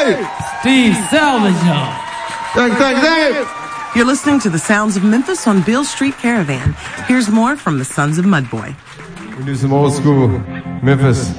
Dave! Steve Salvageo. Thank you, Dave! You're listening to the sounds of Memphis on Beale Street Caravan. Here's more from the Sons of Mudboy. We do some old school Memphis.